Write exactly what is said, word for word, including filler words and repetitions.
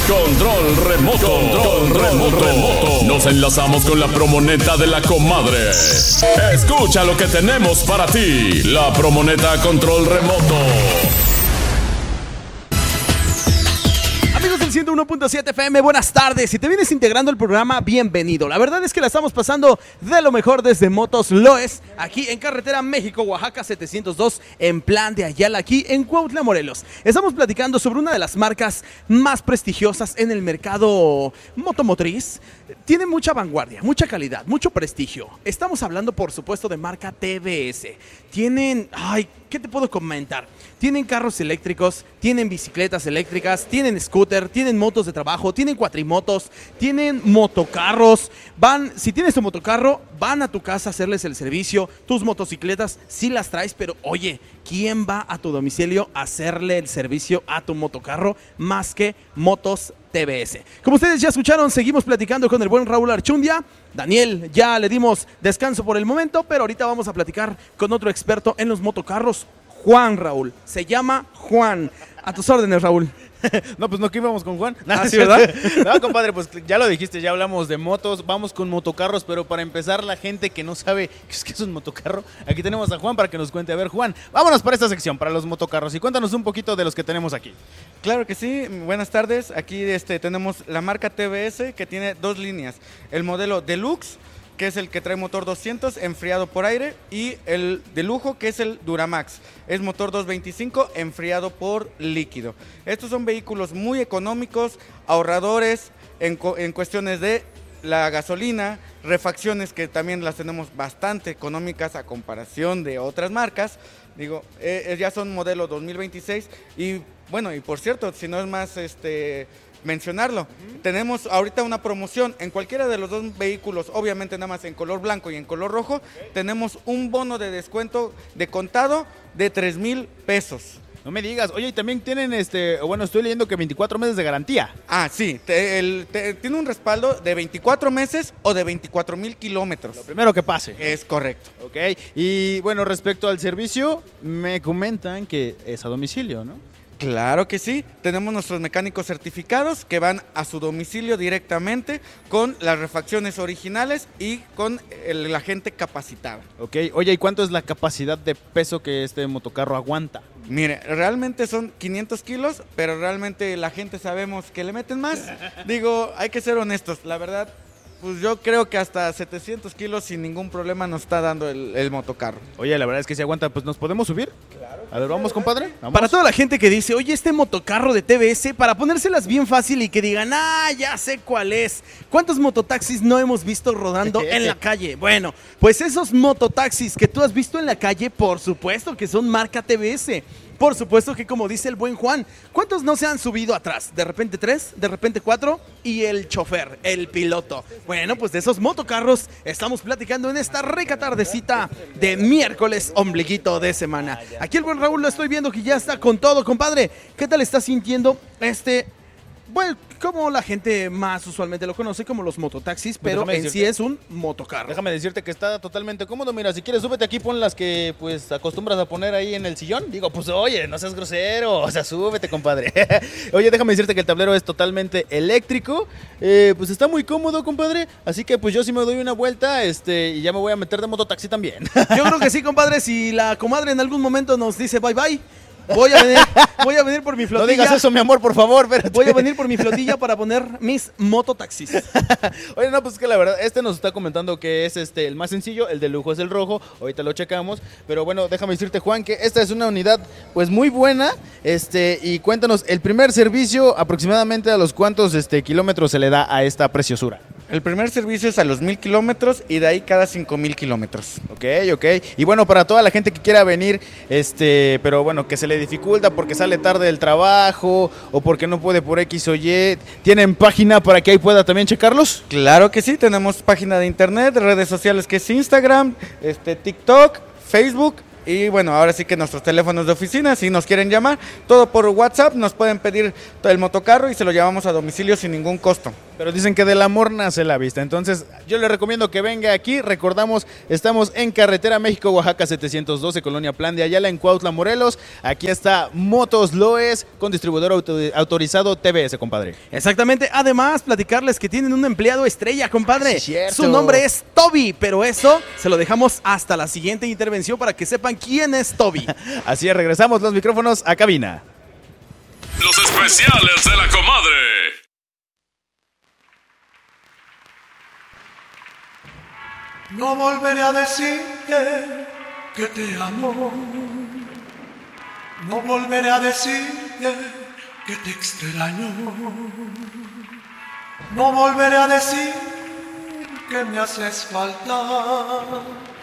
Control remoto. Control remoto. remoto. Nos enlazamos con la promoneta de la comadre. Escucha lo que tenemos para ti. La promoneta Control remoto. Amigos del ciento uno punto siete F M, buenas tardes. Si te vienes integrando al programa, bienvenido. La verdad es que la estamos pasando de lo mejor desde Motos Loes, aquí en Carretera México-Oaxaca setecientos dos, en Plan de Ayala, aquí en Cuautla, Morelos. Estamos platicando sobre una de las marcas más prestigiosas en el mercado motomotriz. Tiene mucha vanguardia, mucha calidad, mucho prestigio. Estamos hablando, por supuesto, de marca T V S. Tienen, ay, ¿qué te puedo comentar? Tienen carros eléctricos, tienen bicicletas eléctricas, tienen scooter, tienen motos de trabajo, tienen cuatrimotos, tienen motocarros. Van, si tienes tu motocarro, van a tu casa a hacerles el servicio. Tus motocicletas sí las traes, pero oye, ¿quién va a tu domicilio a hacerle el servicio a tu motocarro más que Motos T V S? Como ustedes ya escucharon, seguimos platicando con el buen Raúl Archundia. Daniel, ya le dimos descanso por el momento, pero ahorita vamos a platicar con otro experto en los motocarros, Juan. Raúl, se llama Juan. A tus órdenes, Raúl. No, pues no, que íbamos con Juan. ¿Ah, sí, verdad? No, compadre, pues ya lo dijiste, ya hablamos de motos, vamos con motocarros, pero para empezar, la gente que no sabe qué es, qué es un motocarro, aquí tenemos a Juan para que nos cuente. A ver, Juan, vámonos para esta sección, para los motocarros, y cuéntanos un poquito de los que tenemos aquí. Claro que sí, buenas tardes. Aquí este, tenemos la marca T V S, que tiene dos líneas. El modelo Deluxe, que es el que trae motor doscientos enfriado por aire, y el de lujo, que es el Duramax, es motor doscientos veinticinco enfriado por líquido. Estos son vehículos muy económicos, ahorradores en, en cuestiones de la gasolina, refacciones que también las tenemos bastante económicas a comparación de otras marcas. Digo, eh, ya son modelo dos mil veintiséis y bueno, y por cierto, si no es más este mencionarlo, uh-huh. Tenemos ahorita una promoción en cualquiera de los dos vehículos, obviamente nada más en color blanco y en color rojo, okay. Tenemos un bono de descuento de contado de tres mil pesos. No me digas, oye, y también tienen, este, bueno, estoy leyendo que veinticuatro meses de garantía. Ah, sí, te, el, te, tiene un respaldo de veinticuatro meses o de veinticuatro mil kilómetros. Lo primero que pase. Es correcto. Ok, y bueno, respecto al servicio, me comentan que es a domicilio, ¿no? Claro que sí, tenemos nuestros mecánicos certificados que van a su domicilio directamente con las refacciones originales y con el, la gente capacitada. Ok, oye, ¿y cuánto es la capacidad de peso que este motocarro aguanta? Mire, realmente son quinientos kilos, pero realmente la gente sabemos que le meten más. Digo, hay que ser honestos, la verdad. Pues yo creo que hasta setecientos kilos sin ningún problema nos está dando el, el motocarro. Oye, la verdad es que si aguanta, pues ¿nos podemos subir? Claro. A ver, vamos, compadre. ¿Vamos? Para toda la gente que dice, oye, este motocarro de T V S, para ponérselas bien fácil y que digan, ah, ya sé cuál es. ¿Cuántos mototaxis no hemos visto rodando en la calle? Bueno, pues esos mototaxis que tú has visto en la calle, por supuesto que son marca T V S. Por supuesto que, como dice el buen Juan, ¿cuántos no se han subido atrás? De repente tres, de repente cuatro, y el chofer, el piloto. Bueno, pues de esos motocarros estamos platicando en esta rica tardecita de miércoles ombliguito de semana. Aquí el buen Raúl lo estoy viendo que ya está con todo, compadre. ¿Qué tal está sintiendo este, bueno, como la gente más usualmente lo conoce como los mototaxis, pero en decirte, sí es un motocarro? Déjame decirte que está totalmente cómodo. Mira, si quieres súbete aquí, pon las que pues acostumbras a poner ahí en el sillón. Digo, pues oye, no seas grosero, o sea, súbete, compadre. Oye, déjame decirte que el tablero es totalmente eléctrico, eh, pues está muy cómodo, compadre. Así que pues yo sí me doy una vuelta este, y ya me voy a meter de mototaxi también. Yo creo que sí, compadre, si la comadre en algún momento nos dice bye bye, Voy a venir, voy a venir por mi flotilla. No digas eso, mi amor, por favor, espérate. Voy a venir por mi flotilla para poner mis mototaxis. Oye, no, pues es que la verdad, este nos está comentando que es este el más sencillo, el de lujo es el rojo, ahorita lo checamos, pero bueno, déjame decirte, Juan, que esta es una unidad pues muy buena, este, y cuéntanos, el primer servicio aproximadamente a los cuántos este, kilómetros se le da a esta preciosura. El primer servicio es a los mil kilómetros y de ahí cada cinco mil kilómetros. Ok, ok. Y bueno, para toda la gente que quiera venir, este, pero bueno, que se le dificulta porque sale tarde del trabajo o porque no puede por X o Y, ¿tienen página para que ahí pueda también checarlos? Claro que sí, tenemos página de internet, redes sociales que es Instagram, este, TikTok, Facebook. Y bueno, ahora sí que nuestros teléfonos de oficina, si nos quieren llamar, todo por WhatsApp, nos pueden pedir el motocarro y se lo llevamos a domicilio sin ningún costo. Pero dicen que del amor nace la vista. Entonces, yo le recomiendo que venga aquí. Recordamos, estamos en carretera México-Oaxaca setecientos doce, Colonia Plan de Ayala, en Cuautla, Morelos. Aquí está Motos Loes, con distribuidor auto autorizado T V S, compadre. Exactamente. Además, platicarles que tienen un empleado estrella, compadre. Sí, cierto. Su nombre es Toby, pero eso se lo dejamos hasta la siguiente intervención para que sepan quién es Toby. Así es, regresamos los micrófonos a cabina. Los especiales de la comadre. No volveré a decirte que te amo. No volveré a decirte que te extraño. No volveré a decir que me haces falta.